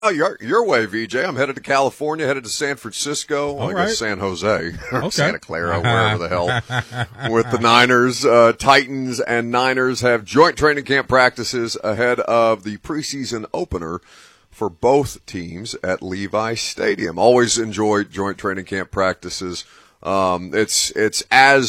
Oh, your way, VJ. I'm headed to California, headed to San Francisco, I guess San Jose, or Santa Clara, wherever the hell, with the Niners. Titans and Niners have joint training camp practices ahead of the preseason opener for both teams at Levi Stadium. Always enjoy joint training camp practices. It's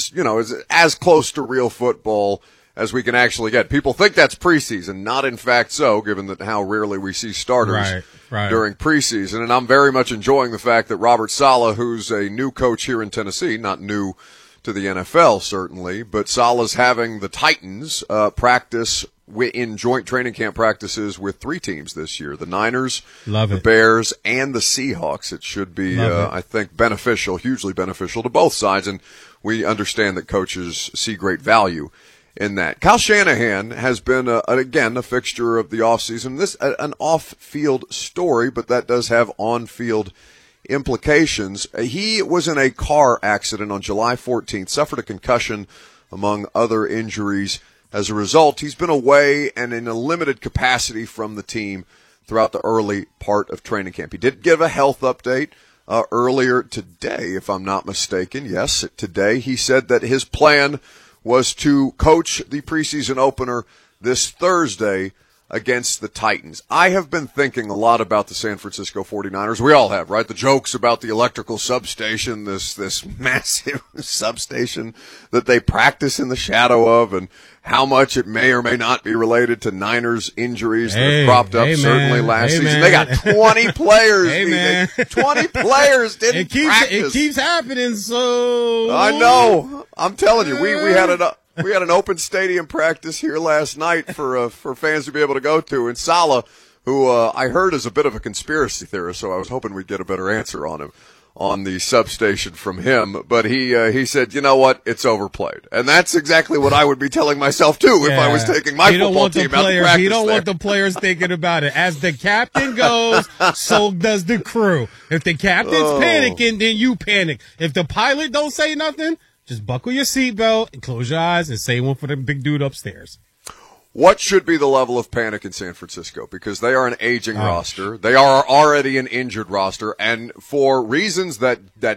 as close to real football as we can actually get. People think that's preseason, not in fact so, given that how rarely we see starters during preseason. And I'm very much enjoying the fact that Robert Saleh, who's a new coach here in Tennessee, not new to the NFL certainly, but Saleh's having the Titans practice in joint training camp practices with three teams this year: the Niners, the Bears, and the Seahawks. It should be, I think, beneficial, hugely beneficial to both sides, and we understand that coaches see great value in that. Kyle Shanahan has been, again, a fixture of the offseason. This an off-field story, but that does have on-field implications. He was in a car accident on July 14th, suffered a concussion, among other injuries. As a result, he's been away and in a limited capacity from the team throughout the early part of training camp. He did give a health update earlier today, if I'm not mistaken. Yes, today. He said that his plan was to coach the preseason opener this Thursday against the Titans. I have been thinking a lot about the San Francisco 49ers. We all have, right? The jokes about the electrical substation, this massive substation that they practice in the shadow of, and how much it may or may not be related to Niners injuries that have cropped up certainly last season. They got 20 players. 20 players didn't practice. It keeps happening, so I know. I'm telling you, we had an open stadium practice here last night for fans to be able to go to, and Saleh, who I heard is a bit of a conspiracy theorist, so I was hoping we'd get a better answer on him on the substation from him. But he said, you know what, it's overplayed, and that's exactly what I would be telling myself too if I was taking my football team out to practice. You don't want the players thinking about it. As the captain goes, so does the crew. If the captain's panicking, then you panic. If the pilot don't say nothing, just buckle your seatbelt and close your eyes and say one for the big dude upstairs. What should be the level of panic in San Francisco? Because they are an aging roster. They are already an injured roster. And for reasons that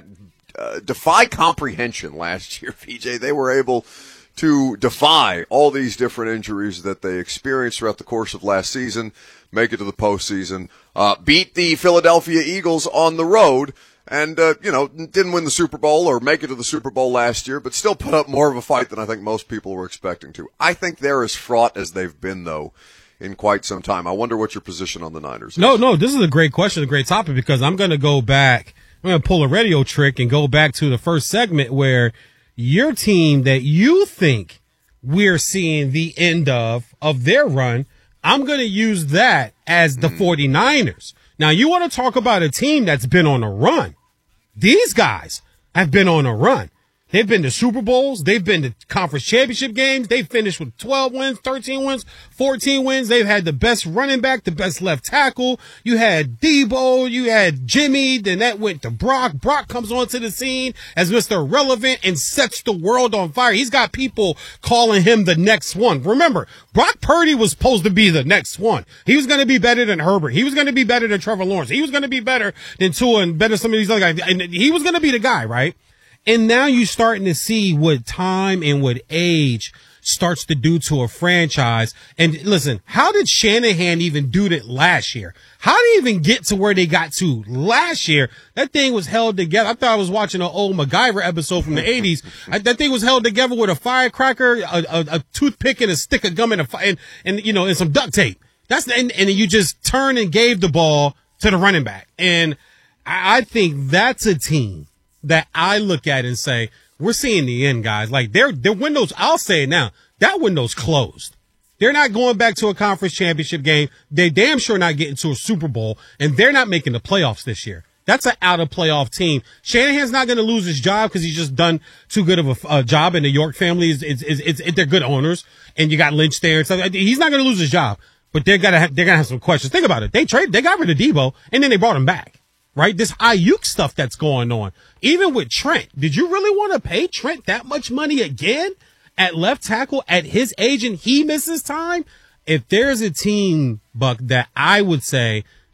defy comprehension last year, VJ, they were able to defy all these different injuries that they experienced throughout the course of last season, make it to the postseason, beat the Philadelphia Eagles on the road, and, didn't win the Super Bowl or make it to the Super Bowl last year, but still put up more of a fight than I think most people were expecting to. I think they're as fraught as they've been, though, in quite some time. I wonder what your position on the Niners is. No, this is a great question, a great topic, because I'm going to go back. I'm going to pull a radio trick and go back to the first segment where your team that you think we're seeing the end of their run, I'm going to use that as the 49ers. Now, you want to talk about a team that's been on a run. These guys have been on a run. They've been to Super Bowls. They've been to conference championship games. They finished with 12 wins, 13 wins, 14 wins. They've had the best running back, the best left tackle. You had Debo. You had Jimmy. Then that went to Brock. Brock comes onto the scene as Mr. Relevant and sets the world on fire. He's got people calling him the next one. Remember, Brock Purdy was supposed to be the next one. He was going to be better than Herbert. He was going to be better than Trevor Lawrence. He was going to be better than Tua and better some of these other guys. And he was going to be the guy, right? And now you're starting to see what time and what age starts to do to a franchise. And listen, how did Shanahan even do that last year? How did he even get to where they got to last year? That thing was held together. I thought I was watching an old MacGyver episode from the 80s. That thing was held together with a firecracker, a toothpick, and a stick of gum and some duct tape. And you just turned and gave the ball to the running back. And I think that's a team that I look at and say, we're seeing the end, guys. Like their windows, I'll say it now, that window's closed. They're not going back to a conference championship game. They damn sure not getting to a Super Bowl, and they're not making the playoffs this year. That's an out of playoff team. Shanahan's not going to lose his job because he's just done too good of a job, and the York family they're good owners, and you got Lynch there and stuff. He's not going to lose his job, but they're gonna have some questions. Think about it. They got rid of Debo, and then they brought him back. Right? This Ayuk stuff that's going on. Even with Trent, did you really want to pay Trent that much money again at left tackle at his age and he misses time? If there's a team, Buck, that I would say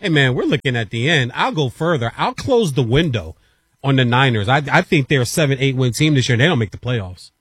hey, man, we're looking at the end. I'll go further. I'll close the window on the Niners. I think they're a 7-8 win team this year. They don't make the playoffs.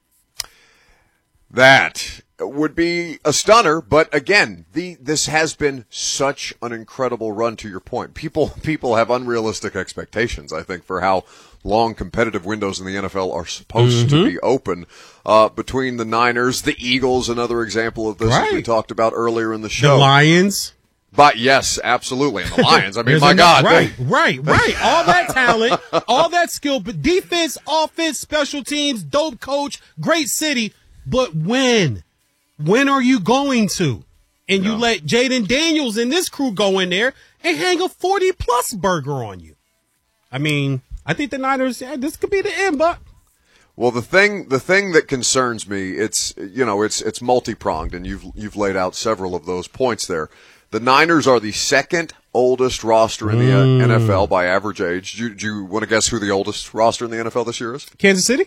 That would be a stunner, but again, this has been such an incredible run. To your point, people have unrealistic expectations, I think, for how long competitive windows in the NFL are supposed to be open. Between the Niners, the Eagles, another example of this, as we talked about earlier in the show. The Lions. But yes, absolutely. And the Lions, I mean, my God. Right. All that talent, all that skill, but defense, offense, special teams, dope coach, great city. But when are you going to? And you let Jaden Daniels and this crew go in there and hang a 40-plus burger on you. I mean, I think the Niners, this could be the end, Buck. Well, the thing that concerns me, it's multi-pronged, and you've laid out several of those points there. The Niners are the second oldest roster in the NFL by average age. Do you want to guess who the oldest roster in the NFL this year is? Kansas City?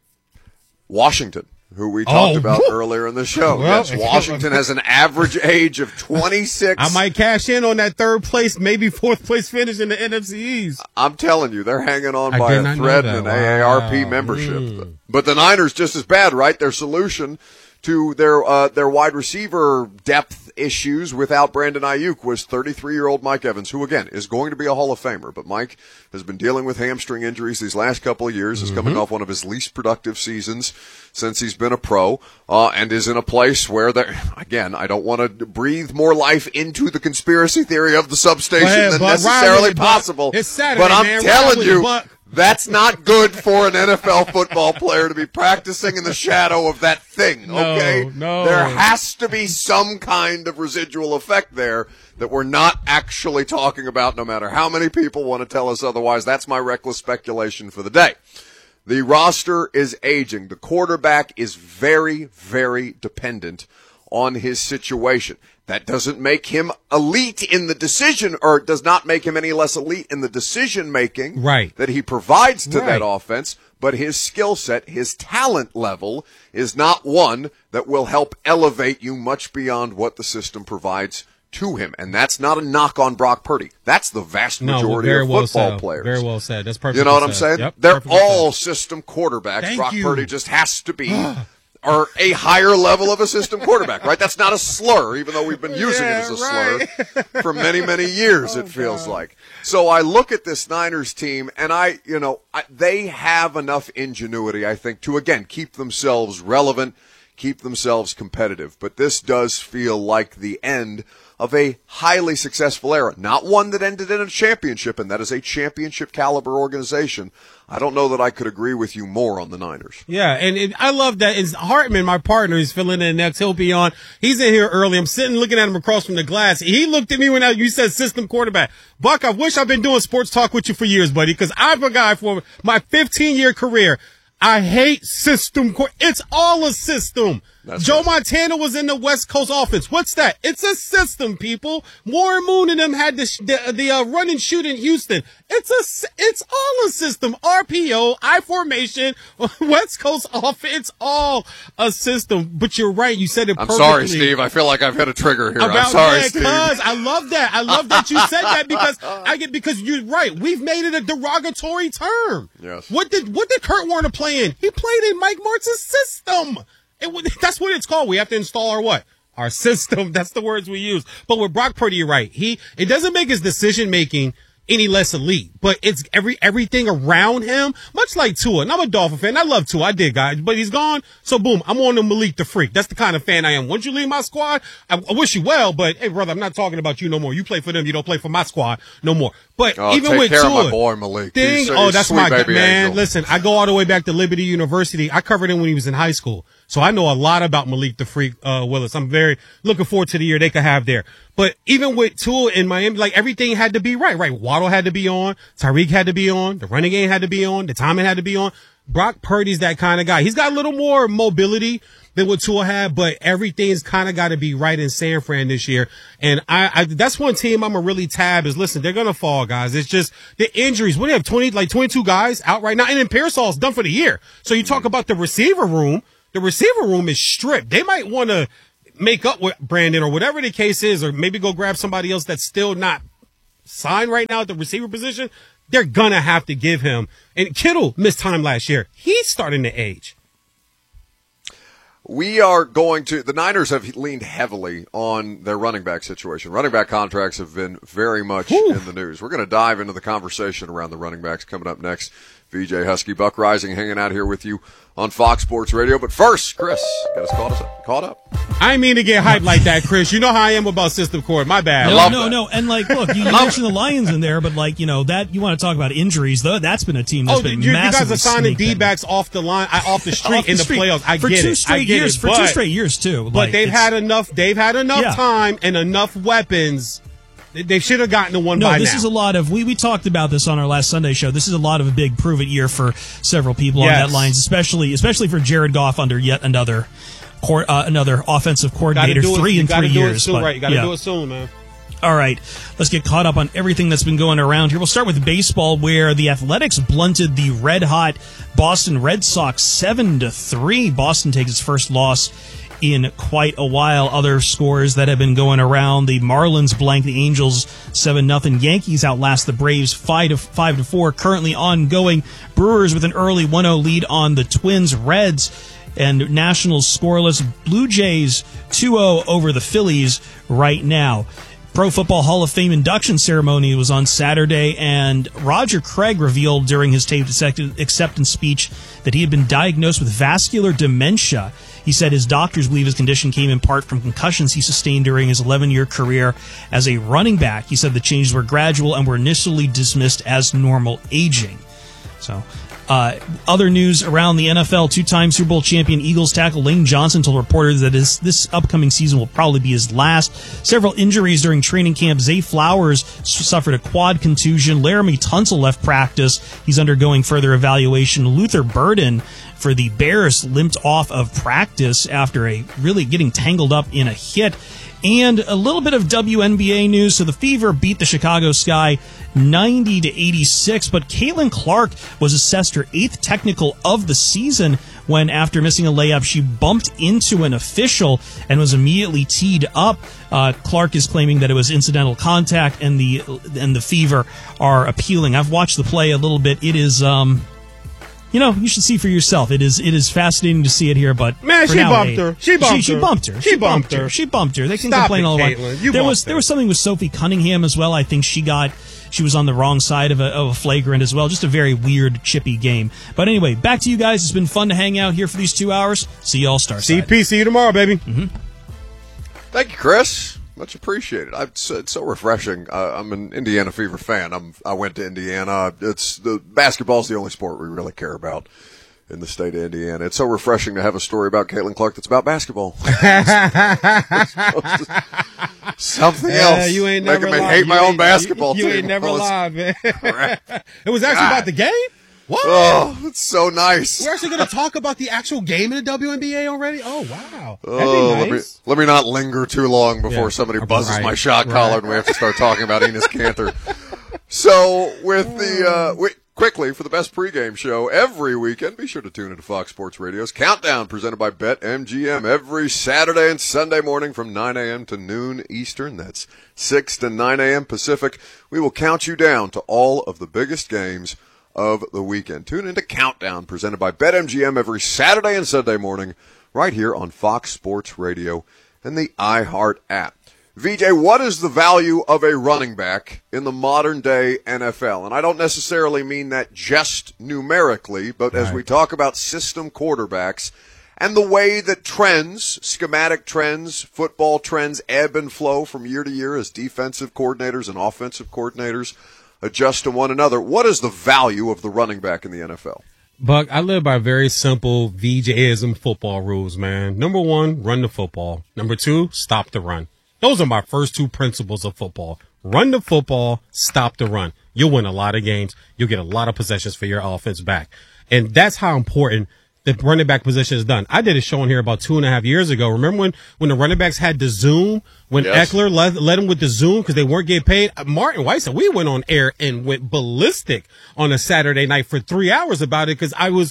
Washington, who we talked about earlier in the show. Well, yes, Washington has an average age of 26. I might cash in on that third place, maybe fourth place finish in the NFC East. I'm telling you, they're hanging on by a thread in an AARP membership. But the Niners just as bad, right? Their solution to their wide receiver depth issues without Brandon Ayuk was 33-year-old Mike Evans, who, again, is going to be a Hall of Famer. But Mike has been dealing with hamstring injuries these last couple of years, is coming off one of his least productive seasons since he's been a pro, and is in a place where, again, I don't want to breathe more life into the conspiracy theory of the substation than necessarily possible. It's Saturday, but I'm telling you, that's not good for an NFL football player to be practicing in the shadow of that thing, okay? No. There has to be some kind of residual effect there that we're not actually talking about, no matter how many people want to tell us otherwise. That's my reckless speculation for the day. The roster is aging. The quarterback is very, very dependent on his situation. That doesn't make him elite in the decision, or does not make him any less elite in the decision-making that he provides to that offense, but his skill set, his talent level, is not one that will help elevate you much beyond what the system provides to him. And that's not a knock on Brock Purdy. That's the vast majority of football players. Very well said. That's perfect. You know what I'm saying? Yep, they're all system quarterbacks. Brock Purdy just has to be or a higher level of a system quarterback, right? That's not a slur, even though we've been using it as a slur for many, many years, it feels like. So I look at this Niners team, and they have enough ingenuity, I think, to, again, keep themselves relevant, keep themselves competitive. But this does feel like the end of a highly successful era, not one that ended in a championship, and that is a championship caliber organization. I don't know that I could agree with you more on the Niners. Yeah, and I love that. It's Hartman, my partner, is filling in next. He'll be on. He's in here early. I'm sitting looking at him across from the glass. He looked at me when you said system quarterback. Buck, I wish I've been doing sports talk with you for years, buddy, because I'm a guy for my 15-year career. I hate system. It's all a system. Joe Montana was in the West Coast offense. What's that? It's a system, people. Warren Moon and them had the run and shoot in Houston. It's all a system. RPO, I formation, West Coast offense. It's all a system. But you're right. You said it perfectly. I'm sorry, Steve. I feel like I've hit a trigger here. I'm sorry, Steve. I love that. I love that you said that because you're right. We've made it a derogatory term. Yes. What did Kurt Warner play in? He played in Mike Martz's system. That's what it's called. We have to install our system. That's the words we use. But with Brock Purdy, you're right. It doesn't make his decision making any less elite, but it's everything around him, much like Tua. And I'm a Dolphin fan. I love Tua. I did, guys, but he's gone. So boom, I'm on the Malik the Freak. That's the kind of fan I am. Once you leave my squad, I wish you well, but hey, brother, I'm not talking about you no more. You play for them. You don't play for my squad no more. But even with Tua, of my boy Malik. That's my baby man. angel. Listen, I go all the way back to Liberty University. I covered him when he was in high school. So I know a lot about Malik the Freak Willis. I'm very looking forward to the year they could have there. But even with Tua in Miami, like everything had to be right. Waddle had to be on. Tyreek had to be on. The running game had to be on. The timing had to be on. Brock Purdy's that kind of guy. He's got a little more mobility than what Tua had, but everything's kind of got to be right in San Fran this year. And I that's one team I'm going to really tab is, listen, they're going to fall, guys. It's just the injuries. What do you have, 22 guys out right now? And then Pearsall's done for the year. So you talk about the receiver room. The receiver room is stripped. They might want to make up with Brandon or whatever the case is, or maybe go grab somebody else that's still not sign right now at the receiver position, they're going to have to give him. And Kittle missed time last year. He's starting to age. The Niners have leaned heavily on their running back situation. Running back contracts have been very much in the news. We're going to dive into the conversation around the running backs coming up next. VJ Husky, Buck Rising hanging out here with you on Fox Sports Radio. But first, Chris, get us caught up. I didn't mean to get hyped like that, Chris. You know how I am about System Court. My bad. No. And, look, you mentioned the Lions in there, but, that you want to talk about injuries, though. That's been a team that's been massively you guys are signing D-backs off the line, off the street in the playoffs. I get it. For 2 straight years, too. But they've had enough time and enough weapons. They should have gotten to one by now. No, this is a lot of, we talked about this on our last Sunday show. This is a lot of a big prove-it year for several people on that lines, especially for Jared Goff under yet another offensive coordinator, 3 in 3 years. You got to do it soon, man. All right, let's get caught up on everything that's been going around here. We'll start with baseball, where the Athletics blunted the red-hot Boston Red Sox 7-3. Boston takes its first loss in quite a while. Other scores that have been going around: the Marlins blank the Angels 7-0. Yankees outlast the Braves 5-4. Currently ongoing. Brewers with an early 1-0 lead on the Twins. Reds and Nationals scoreless. Blue Jays 2-0 over the Phillies right now. Pro Football Hall of Fame induction ceremony was on Saturday, and Roger Craig revealed during his taped acceptance speech that he had been diagnosed with vascular dementia. He said his doctors believe his condition came in part from concussions he sustained during his 11-year career as a running back. He said the changes were gradual and were initially dismissed as normal aging. So, other news around the NFL: 2-time Super Bowl champion Eagles tackle Lane Johnson told reporters that this upcoming season will probably be his last. Several injuries during training camp. Zay Flowers suffered a quad contusion. Laramie Tunsil left practice. He's undergoing further evaluation. Luther Burden for the Bears limped off of practice after really getting tangled up in a hit. And a little bit of WNBA news. So the Fever beat the Chicago Sky 90-86, but Caitlin Clark was assessed her 8th technical of the season when, after missing a layup, she bumped into an official and was immediately teed up. Clark is claiming that it was incidental contact, and the Fever are appealing. I've watched the play a little bit. It is you should see for yourself. It is fascinating to see it here, but man, she bumped her. She bumped her. They can complain all the way. There was something with Sophie Cunningham as well. I think she was on the wrong side of a flagrant as well. Just a very weird, chippy game. But anyway, back to you guys. It's been fun to hang out here for these 2 hours. See you all Starside. CP, see you tomorrow, baby. Mm-hmm. Thank you, Chris. Much appreciated. It's so refreshing. I'm an Indiana Fever fan. I went to Indiana. Basketball's the only sport we really care about in the state of Indiana. It's so refreshing to have a story about Caitlin Clark that's about basketball. Something else. You ain't never making me hate my own basketball team. You ain't never lied, man. It was actually about the game? What? Oh, it's so nice. We're actually going to talk about the actual game in the WNBA already? Oh, wow. That'd be nice. Let me not linger too long before somebody buzzes my shot collar and we have to start talking about Enes Kanter. So, quickly, for the best pregame show every weekend, be sure to tune into Fox Sports Radio's Countdown, presented by BetMGM, every Saturday and Sunday morning from 9 a.m. to noon Eastern. That's 6 to 9 a.m. Pacific. We will count you down to all of the biggest games of the weekend. Tune into Countdown, presented by BetMGM, every Saturday and Sunday morning, right here on Fox Sports Radio and the iHeart app. VJ, what is the value of a running back in the modern day NFL? And I don't necessarily mean that just numerically, but as we talk about system quarterbacks and the way that trends, schematic trends, football trends ebb and flow from year to year as defensive coordinators and offensive coordinators adjust to one another. What is the value of the running back in the NFL? Buck, I live by very simple VJism football rules, man. Number 1, run the football. Number 2, stop the run. Those are my first 2 principles of football. Run the football, stop the run. You'll win a lot of games. You'll get a lot of possessions for your offense back. And that's how important the running back position is done. I did a show on here about 2.5 years ago. Remember when the running backs had the Zoom? When Eckler led them with the Zoom because they weren't getting paid? Martin White said we went on air and went ballistic on a Saturday night for 3 hours about it because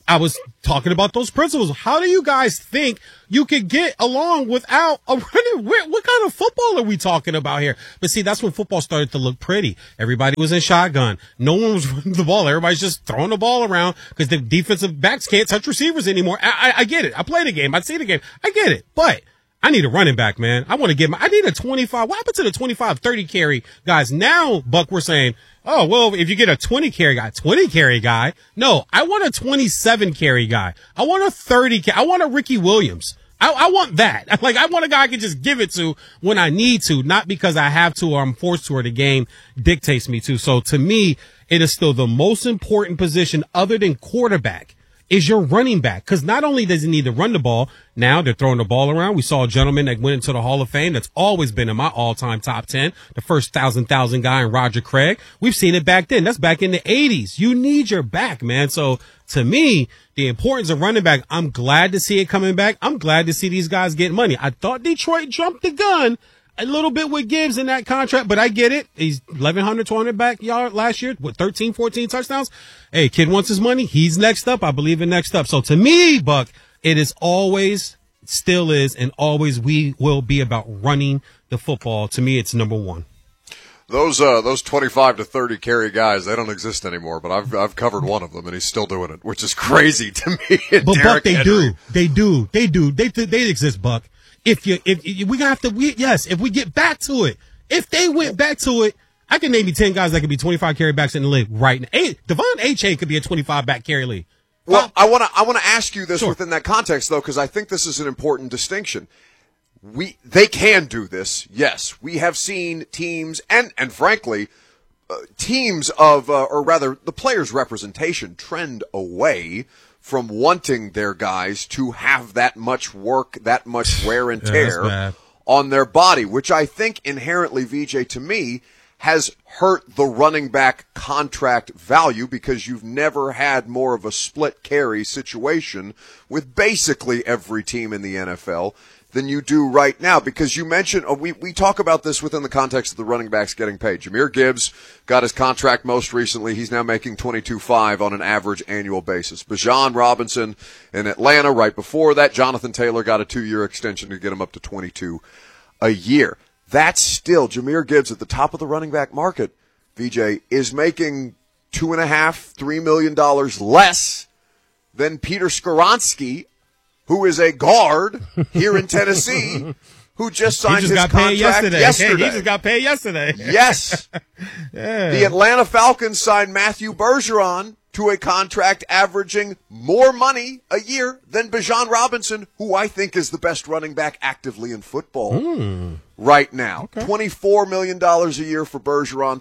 I was talking about those principles. How do you guys think you could get along without a running? What kind of football are we talking about here? But see, that's when football started to look pretty. Everybody was in shotgun. No one was running the ball. Everybody's just throwing the ball around because the defensive backs can't touch receivers anymore. I get it. I play the game. I see the game. I get it. But I need a running back, man. I need a 25. What happened to the 25, 30 carry guys? Now, Buck, we're saying, oh, well, if you get a 20 carry guy. No, I want a 27 carry guy. I want a 30 I want a Ricky Williams. I want that. Like, I want a guy I can just give it to when I need to, not because I have to or I'm forced to or the game dictates me to. So to me, it is still the most important position other than quarterback is your running back. Because not only does he need to run the ball, now they're throwing the ball around. We saw a gentleman that went into the Hall of Fame that's always been in my all-time top 10, the first 1,000 guy in Roger Craig. We've seen it back then. That's back in the 80s. You need your back, man. So to me, the importance of running back, I'm glad to see it coming back. I'm glad to see these guys getting money. I thought Detroit jumped the gun a little bit with Gibbs in that contract, but I get it. He's 1,100, 200 backyard last year with 13, 14 touchdowns. Hey, kid wants his money. He's next up. I believe in next up. So to me, Buck, it is always, still is, and always we will be about running the football. To me, it's number one. Those 25 to 30 carry guys, they don't exist anymore, but I've covered one of them and he's still doing it, which is crazy to me. But Derrick Buck, Henry. They exist, Buck. If we get back to it, if they went back to it, I can name you 10 guys that could be 25 carry backs in the league right now. Devon Achane could be a 25 back carry league. Well, I want to ask you this within that context though, because I think this is an important distinction. They can do this. Yes, we have seen teams and frankly, teams of, or rather the players' representation trend away from wanting their guys to have that much work, that much wear and tear on their body, which I think inherently, VJ, to me, has hurt the running back contract value because you've never had more of a split carry situation with basically every team in the NFL than you do right now, because you mentioned, we talk about this within the context of the running backs getting paid. Jahmyr Gibbs got his contract most recently. He's now making $22.5 on an average annual basis. Bijan Robinson in Atlanta right before that. Jonathan Taylor got a 2-year extension to get him up to $22 a year. That's still, Jahmyr Gibbs at the top of the running back market, VJ, is making $2.5–3 million less than Peter Skoronski, who is a guard here in Tennessee, who just signed his contract yesterday. Hey, he just got paid yesterday. Yes. Yeah. The Atlanta Falcons signed Matthew Bergeron to a contract averaging more money a year than Bijan Robinson, who I think is the best running back actively in football right now. Okay. $24 million a year for Bergeron,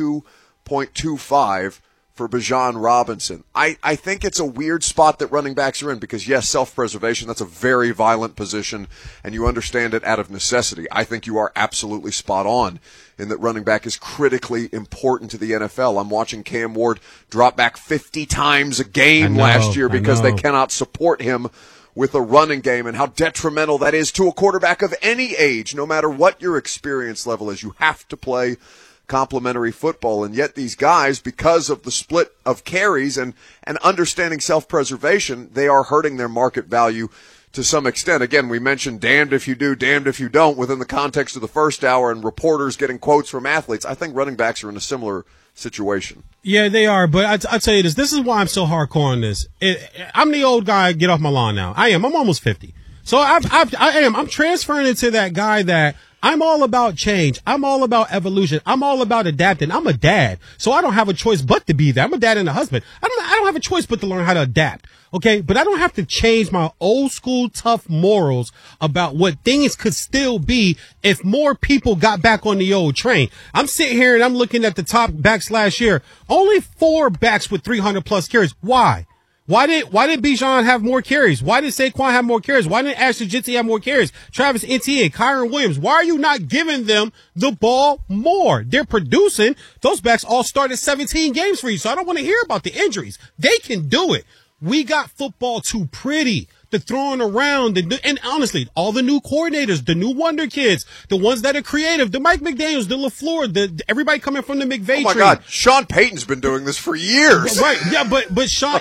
$22.25 for Bijan Robinson. I think it's a weird spot that running backs are in because, yes, self-preservation, that's a very violent position, and you understand it out of necessity. I think you are absolutely spot on in that running back is critically important to the NFL. I'm watching Cam Ward drop back 50 times a game last year because they cannot support him with a running game, and how detrimental that is to a quarterback of any age, no matter what your experience level is. You have to play complementary football, and yet these guys, because of the split of carries and understanding self-preservation, they are hurting their market value to some extent. Again, we mentioned damned if you do, damned if you don't within the context of the first hour and reporters getting quotes from athletes. I think running backs are in a similar situation. Yeah, they are, but I tell you this is why I'm so hardcore on this. I'm the old guy, get off my lawn now. I'm almost 50. So I'm transferring into that guy that I'm all about change. I'm all about evolution. I'm all about adapting. I'm a dad, so I don't have a choice but to be that. I'm a dad and a husband. I don't have a choice but to learn how to adapt. Okay, but I don't have to change my old school tough morals about what things could still be if more people got back on the old train. I'm sitting here and I'm looking at the top backs last year. Only 4 backs with 300 plus carries. Why? Why did Bijan have more carries? Why did Saquon have more carries? Why didn't Ashley Jitsy have more carries? Travis Etienne, Kyron Williams. Why are you not giving them the ball more? They're producing. Those backs all started 17 games for you, so I don't want to hear about the injuries. They can do it. We got football too pretty. the throwing around, and honestly, all the new coordinators, the new wonder kids, the ones that are creative, the Mike McDaniels, the LaFleur, everybody coming from the McVay. Oh my God, Sean Payton's been doing this for years. Right? Yeah, but Sean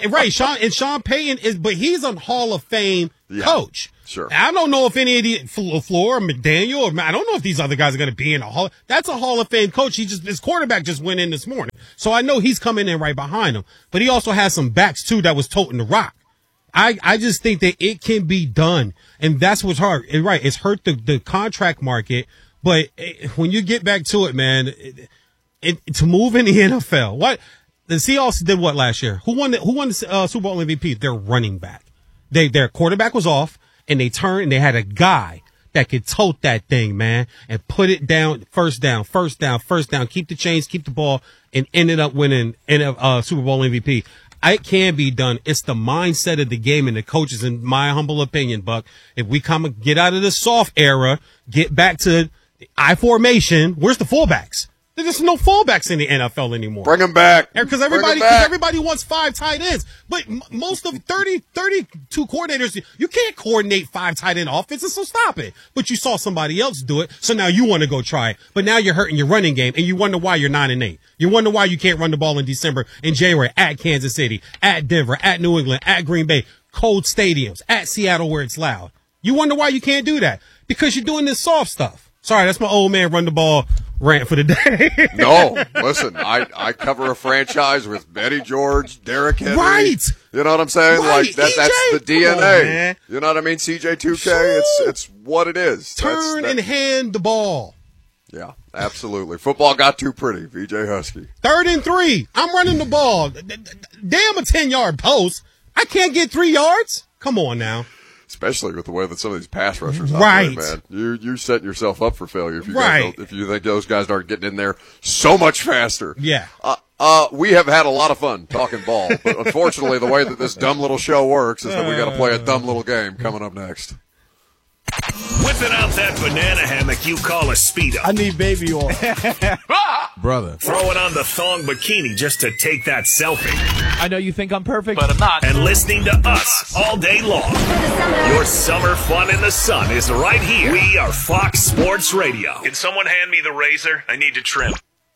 Payton but he's a Hall of Fame coach. Sure. I don't know if any of the LaFleur or McDaniel, I don't know if these other guys are going to be in a Hall. That's a Hall of Fame coach. His quarterback just went in this morning. So I know he's coming in right behind him. But he also has some backs too that was toting the rock. I just think that it can be done. And that's what's hard. Right. It's hurt the contract market. But when you get back to it, man, to move in the NFL, what the Seahawks did what last year? Who won the Super Bowl MVP? Their running back. Their quarterback was off. And they turned and they had a guy that could tote that thing, man, and put it down, first down, keep the chains, keep the ball, and ended up winning Super Bowl MVP. It can be done. It's the mindset of the game and the coaches, in my humble opinion, Buck. If we get out of the soft era, get back to I formation, where's the fullbacks? There's no fullbacks in the NFL anymore. Bring them back. Because everybody wants 5 tight ends. But most of 32 coordinators, you can't coordinate 5 tight end offenses, so stop it. But you saw somebody else do it, so now you want to go try it. But now you're hurting your running game, and you wonder why you're 9-8. You wonder why you can't run the ball in December and January at Kansas City, at Denver, at New England, at Green Bay, cold stadiums, at Seattle where it's loud. You wonder why you can't do that. Because you're doing this soft stuff. Sorry, that's my old man run the ball rant for the day. No, listen, I cover a franchise with Betty George, Derrick Henry. Right. You know what I'm saying? Right. Like that's the DNA. You know what I mean? CJ2K, sure. It's what it is. Turn and hand the ball. Yeah, absolutely. Football got too pretty, VJ Husky. 3rd and 3. I'm running the ball. Damn a 10-yard post. I can't get 3 yards. Come on now. Especially with the way that some of these pass rushers operate, man. You're setting yourself up for failure if you think those guys aren't getting in there so much faster. Yeah. We have had a lot of fun talking ball, but unfortunately the way that this dumb little show works is that we got to play a dumb little game coming up next. Whipping out that banana hammock you call a Speedo. I need baby oil. Brother. Throwing on the thong bikini just to take that selfie. I know you think I'm perfect, but I'm not. And listening to us all day long. Your summer fun in the sun is right here. We are Fox Sports Radio. Can someone hand me the razor? I need to trim.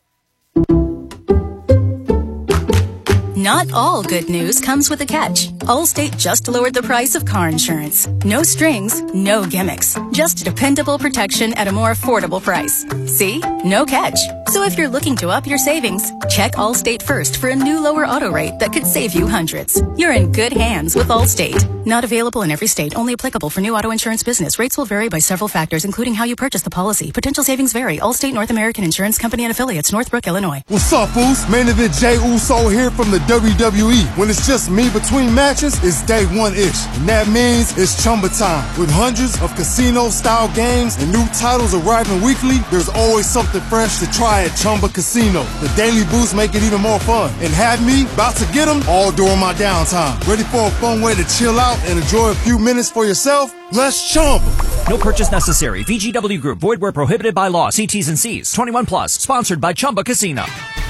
Not all good news comes with a catch. Allstate just lowered the price of car insurance. No strings, no gimmicks. Just dependable protection at a more affordable price. See? No catch. So if you're looking to up your savings, check Allstate first for a new lower auto rate that could save you hundreds. You're in good hands with Allstate. Not available in every state. Only applicable for new auto insurance business. Rates will vary by several factors, including how you purchase the policy. Potential savings vary. Allstate North American Insurance Company and Affiliates, Northbrook, Illinois. What's up, fools? Main event Jey Uso here from the WWE. When it's just me between matches, it's day one-ish. And that means it's Chumba time. With hundreds of casino-style games and new titles arriving weekly, there's always something fresh to try at Chumba Casino. The daily boosts make it even more fun. And have me about to get them all during my downtime. Ready for a fun way to chill out and enjoy a few minutes for yourself? Let's Chumba. No purchase necessary. VGW Group. Void where prohibited by law. See T's and C's. 21 plus. Sponsored by Chumba Casino.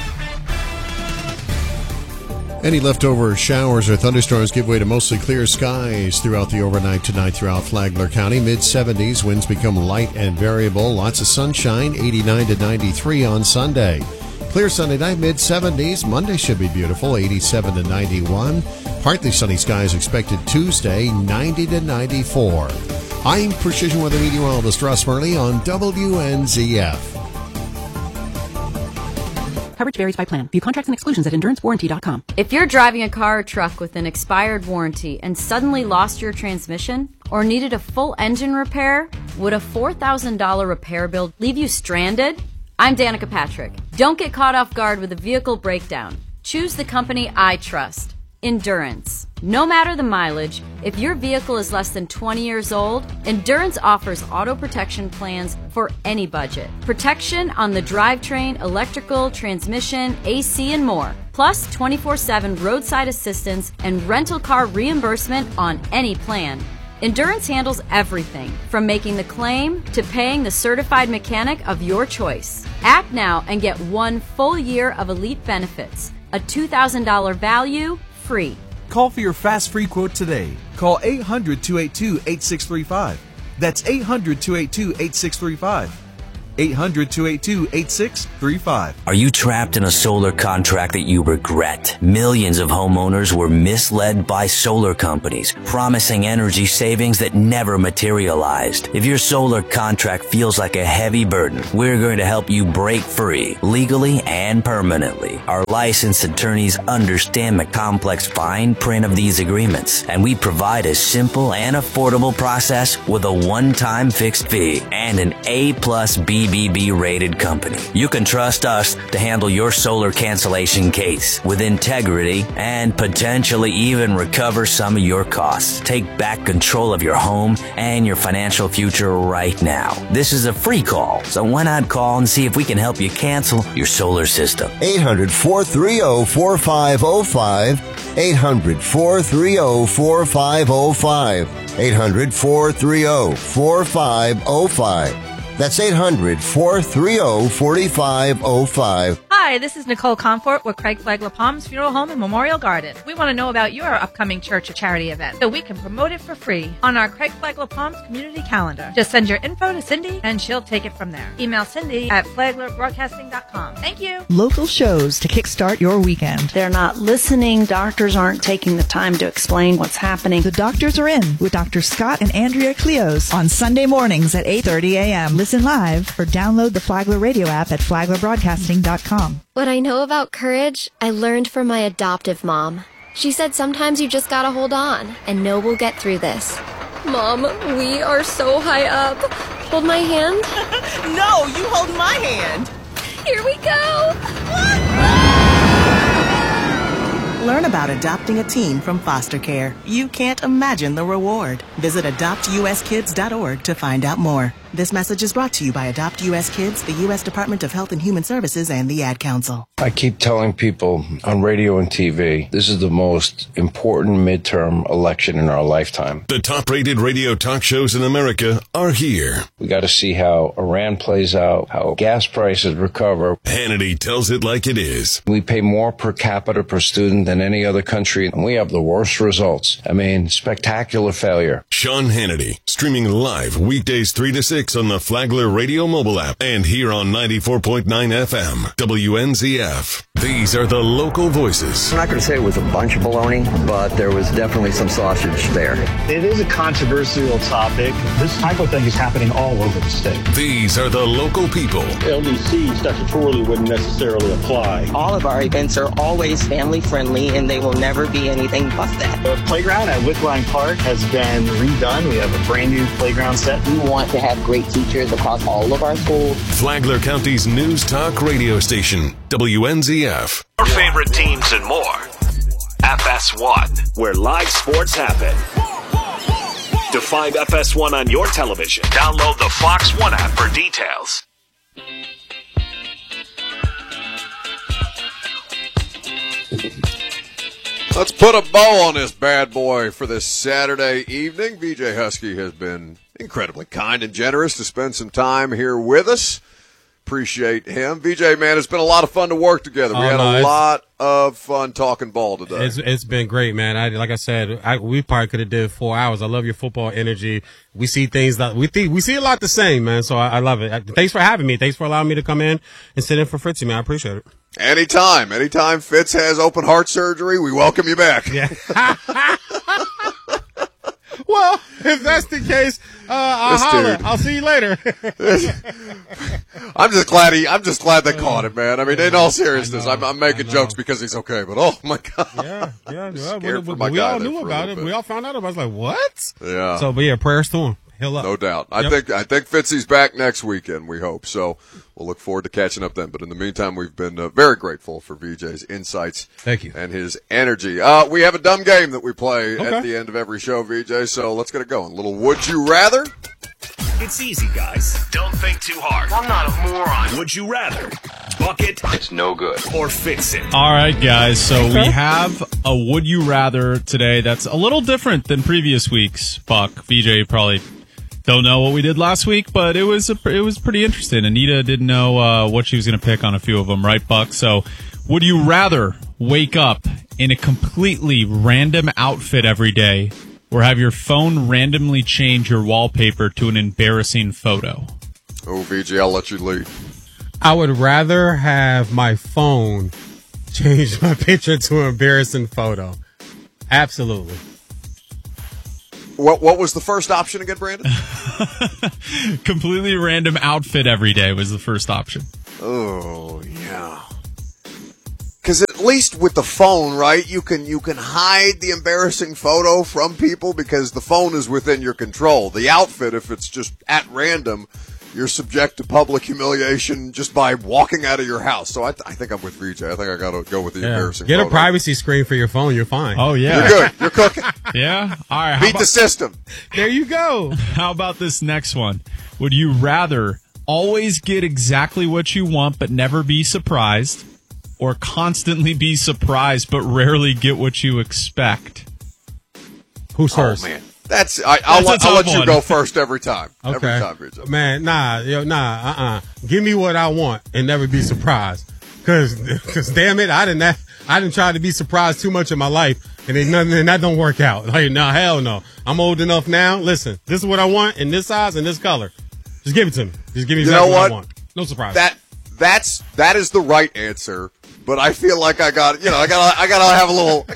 Any leftover showers or thunderstorms give way to mostly clear skies throughout the overnight tonight throughout Flagler County. Mid-70s, winds become light and variable. Lots of sunshine, 89 to 93 on Sunday. Clear Sunday night, mid-70s. Monday should be beautiful, 87 to 91. Partly sunny skies expected Tuesday, 90 to 94. I'm Precision Weather Meteorologist Russ Murley on WNZF. Coverage varies by plan. View contracts and exclusions at EnduranceWarranty.com. If you're driving a car or truck with an expired warranty and suddenly lost your transmission or needed a full engine repair, would a $4,000 repair bill leave you stranded? I'm Danica Patrick. Don't get caught off guard with a vehicle breakdown. Choose the company I trust. Endurance. No matter the mileage, if your vehicle is less than 20 years old, Endurance offers auto protection plans for any budget. Protection on the drivetrain, electrical, transmission, AC, and more. Plus 24/7 roadside assistance and rental car reimbursement on any plan. Endurance handles everything from making the claim to paying the certified mechanic of your choice. Act now and get 1 full year of elite benefits, a $2,000 value, free. Call for your fast free quote today. Call 800-282-8635. That's 800-282-8635. 800-282-8635. Are you trapped in a solar contract that you regret? Millions of homeowners were misled by solar companies, promising energy savings that never materialized. If your solar contract feels like a heavy burden, we're going to help you break free, legally and permanently. Our licensed attorneys understand the complex fine print of these agreements, and we provide a simple and affordable process with a one-time fixed fee and an A+ BBB rated company. You can trust us to handle your solar cancellation case with integrity and potentially even recover some of your costs. Take back control of your home and your financial future right now. This is a free call, so why not call and see if we can help you cancel your solar system? 800-430-4505. 800-430-4505. 800-430-4505. That's 800-430-4505. Hi, this is Nicole Comfort with Craig Flagler Palms Funeral Home and Memorial Garden. We want to know about your upcoming church or charity event so we can promote it for free on our Craig Flagler Palms community calendar. Just send your info to Cindy and she'll take it from there. Email Cindy at flaglerbroadcasting.com. Thank you. Local shows to kickstart your weekend. They're not listening. Doctors aren't taking the time to explain what's happening. The Doctors Are In with Dr. Scott and Andrea Cleos on Sunday mornings at 8:30 a.m. Listen live or download the Flagler Radio app at flaglerbroadcasting.com. What I know about courage, I learned from my adoptive mom. She said sometimes you just gotta hold on and know we'll get through this. Mom, we are so high up. Hold my hand. No, you hold my hand. Here we go. Learn about adopting a teen from foster care. You can't imagine the reward. Visit adoptuskids.org to find out more. This message is brought to you by Adopt U.S. Kids, the U.S. Department of Health and Human Services, and the Ad Council. I keep telling people on radio and TV, this is the most important midterm election in our lifetime. The top-rated radio talk shows in America are here. We got to see how Iran plays out, how gas prices recover. Hannity tells it like it is. We pay more per capita per student than any other country, and we have the worst results. I mean, spectacular failure. Sean Hannity, streaming live weekdays 3 to 6 on the Flagler Radio mobile app and here on 94.9 FM, WNZF. These are the local voices. I'm not going to say it was a bunch of baloney, but there was definitely some sausage there. It is a controversial topic. This type of thing is happening all over the state. These are the local people. LDC statutorily wouldn't necessarily apply. All of our events are always family friendly and they will never be anything but that. The playground at Wickline Park has been redone. We have a brand new playground set. We want to have great teachers across all of our schools. Flagler County's news talk radio station, WNZF. Our favorite teams and more. FS1, where live sports happen. To find FS1 on your television, download the Fox One app for details. Let's put a bow on this bad boy for this Saturday evening. VJ Husky has been incredibly kind and generous to spend some time here with us. Appreciate him. VJ, man, it's been a lot of fun to work together. We had a lot of fun talking ball today. It's been great, man. Like I said, we probably could have did 4 hours. I love your football energy. We see things that we see a lot the same, man. So I love it. Thanks for having me. Thanks for allowing me to come in and sit in for Fritzy, man. I appreciate it. Anytime Fitz has open heart surgery, we welcome you back. Yeah. Well, if that's the case, I'll holler. I'll see you later. I'm just glad they caught it, man. I mean, in all seriousness, I'm making jokes because he's okay, but oh my god, yeah. We all knew about it. We all found out about it. I was like, what? Yeah. So, but yeah, prayers to him. He'll up. No doubt. I think Fitzy's back next weekend. We hope so. We'll look forward to catching up then. But in the meantime, we've been very grateful for VJ's insights. Thank you. And his energy. We have a dumb game that we play at the end of every show, VJ. So let's get it going. A little Would You Rather? It's easy, guys. Don't think too hard. I'm not a moron. Would you rather bucket? It's no good. Or fix it? All right, guys. So we have a Would You Rather today that's a little different than previous weeks. Buck, VJ probably don't know what we did last week, but it was pretty interesting. Anita didn't know what she was going to pick on a few of them, right, Buck? So would you rather wake up in a completely random outfit every day, or have your phone randomly change your wallpaper to an embarrassing photo? Oh, VJ, I'll let you lead. I would rather have my phone change my picture to an embarrassing photo. Absolutely. What was the first option again, Brandon? Completely random outfit every day was the first option. Oh, yeah. Because at least with the phone, right, you can hide the embarrassing photo from people because the phone is within your control. The outfit, if it's just at random, you're subject to public humiliation just by walking out of your house. So I think I'm with VJ. I think I got to go with the embarrassing Get photo. a privacy screen for your phone. You're fine. Oh, yeah. You're good. You're cooking. Yeah? All right. Beat the system. There you go. How about this next one? Would you rather always get exactly what you want but never be surprised, or constantly be surprised but rarely get what you expect? Who's first? Oh, man. I'll let you go first every time. Okay. Every time, VJ. Man, Give me what I want and never be surprised. Cause damn it, I didn't try to be surprised too much in my life, and that don't work out. Like, no, hell no. I'm old enough now. Listen, this is what I want in this size and this color. Just give it to me. Just give me exactly what I want. No surprise. That is the right answer. But I feel like I gotta have a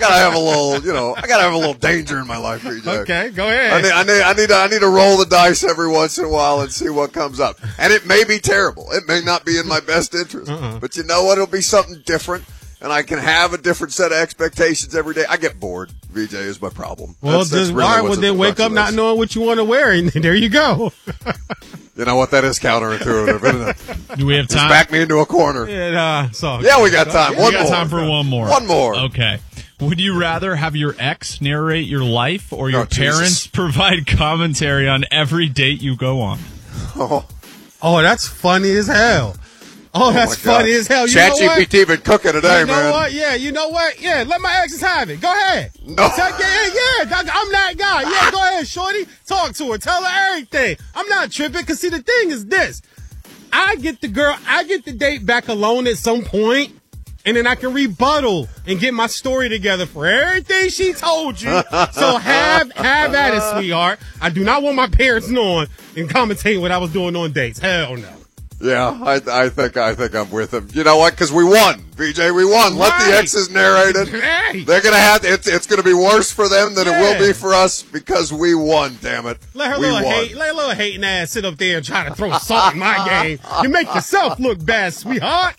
little danger in my life, VJ. Okay, go ahead. I need to roll the dice every once in a while and see what comes up. And it may be terrible. It may not be in my best interest. But you know what? It'll be something different, and I can have a different set of expectations every day. I get bored. VJ is my problem. Well, then wake up not knowing what you want to wear, and there you go. You know what? That is counterintuitive, isn't it? Do we have time? Just back me into a corner. Yeah, we got time. We got time for one more. One more. Okay. Would you rather have your ex narrate your life or your parents provide commentary on every date you go on? Oh, that's funny as hell. Oh, that's funny as hell. ChatGPT been cooking today, man. You know what? Yeah, you know what? Yeah, let my exes have it. Go ahead. No. I'm that guy. Yeah, go ahead, shorty. Talk to her. Tell her everything. I'm not tripping, because, see, the thing is this. I get the date back alone at some point, and then I can rebuttal and get my story together for everything she told you. So have at it, sweetheart. I do not want my parents knowing and commentating what I was doing on dates. Hell no. Yeah, I think I'm with him. You know what? Because we won, VJ. We won. Let the exes narrate it. Right. They're gonna have it's gonna be worse for them than it will be for us because we won. Damn it. Let her little hating ass sit up there and try to throw salt in my game. You make yourself look bad, sweetheart.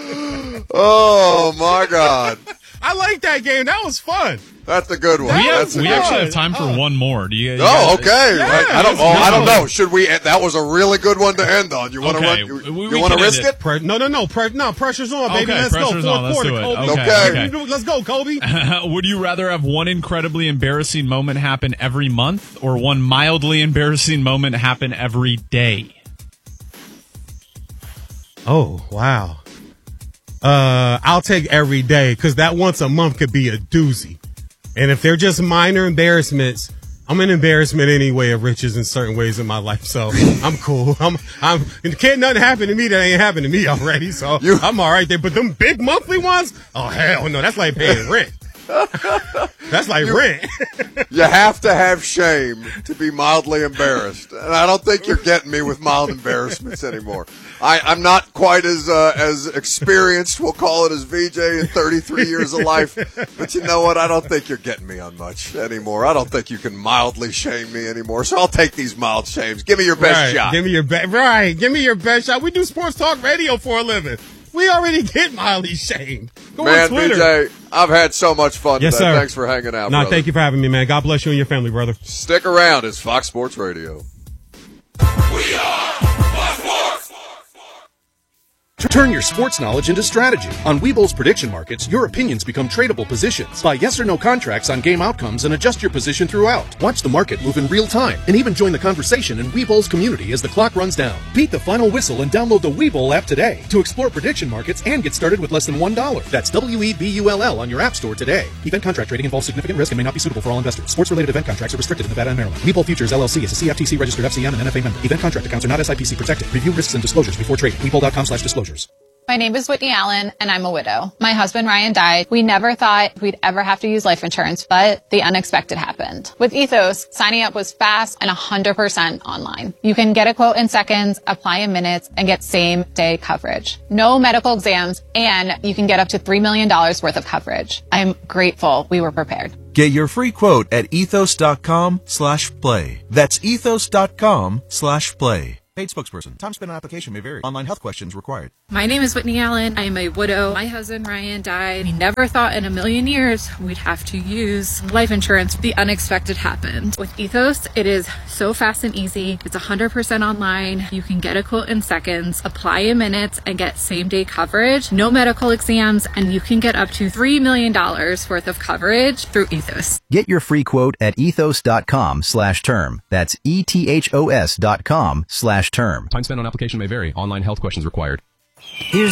Oh my God. I like that game. That was fun. That's a good one. We actually have time for one more. Do you? Okay. Yeah, I don't know. Should we? That was a really good one to end on. You want to you want to risk it? No. Pressure's on, baby. Okay, Let's go. Pressure's on. Let's do it. Kobe. Okay. Let's go, Kobe. Would you rather have one incredibly embarrassing moment happen every month, or one mildly embarrassing moment happen every day? Oh, wow. I'll take every day, because that once a month could be a doozy. And if they're just minor embarrassments, I'm an embarrassment anyway of riches in certain ways in my life. So I'm cool. Can't nothing happen to me that ain't happened to me already. So I'm all right there. But them big monthly ones, oh, hell no. That's like paying rent. That's like rent. You have to have shame to be mildly embarrassed. And I don't think you're getting me with mild embarrassments anymore. I'm not quite as experienced, we'll call it, as VJ in 33 years of life. But you know what? I don't think you're getting me on much anymore. I don't think you can mildly shame me anymore. So I'll take these mild shames. Give me your best shot. Give me your best shot. We do sports talk radio for a living. We already get mildly shamed. Go on Twitter. BJ, I've had so much fun today. Sir. Thanks for hanging out, brother. Thank you for having me, man. God bless you and your family, brother. Stick around. It's Fox Sports Radio. We are Fox Sports. Turn your sports knowledge into strategy. On Webull's prediction markets, your opinions become tradable positions. Buy yes or no contracts on game outcomes and adjust your position throughout. Watch the market move in real time and even join the conversation in Webull's community as the clock runs down. Beat the final whistle and download the Webull app today to explore prediction markets and get started with less than $1. That's WEBULL on your app store today. Event contract trading involves significant risk and may not be suitable for all investors. Sports-related event contracts are restricted in Nevada and Maryland. Webull Futures LLC is a CFTC registered FCM and NFA member. Event contract accounts are not SIPC protected. Review risks and disclosures before trading. Webull.com/disclosures. My name is Whitney Allen, and I'm a widow. My husband, Ryan, died. We never thought we'd ever have to use life insurance, but the unexpected happened. With Ethos, signing up was fast and 100% online. You can get a quote in seconds, apply in minutes, and get same-day coverage. No medical exams, and you can get up to $3 million worth of coverage. I'm grateful we were prepared. Get your free quote at ethos.com/play. That's ethos.com/play. Paid spokesperson. Time spent on application may vary. Online health questions required. My name is Whitney Allen. I am a widow. My husband, Ryan, died. We never thought in a million years we'd have to use life insurance. The unexpected happened. With Ethos, it is so fast and easy. It's 100% online. You can get a quote in seconds, apply in minutes, and get same-day coverage. No medical exams, and you can get up to $3 million worth of coverage through Ethos. Get your free quote at ethos.com/term. That's ethos.com/term. Time spent on application may vary. Online health questions required. Here's